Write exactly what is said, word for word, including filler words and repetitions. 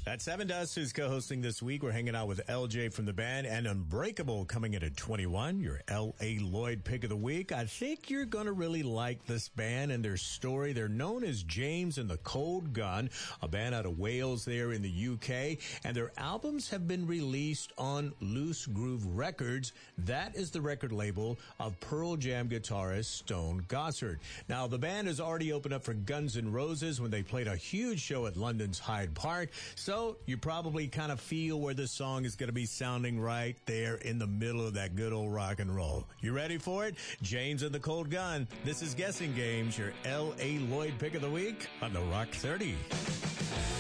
That's Seven Dust, who's co-hosting this week. We're hanging out with L J from the band, and Unbreakable coming in at twenty-one, your L A. Lloyd pick of the week. I think you're going to really like this band and their story. They're known as James and the Cold Gun, a band out of Wales there in the U K, and their albums have been released on Loose Groove Records. That is the record label of Pearl Jam guitarist Stone Gossard. Now, the band has already opened up for Guns N' Roses when they played a huge show at London's Hyde Park. So you probably kind of feel where this song is going to be sounding right there in the middle of that good old rock and roll. You ready for it? James and the Cold Gun. This is Guessing Games, your L A. Lloyd pick of the week on the Rock thirty.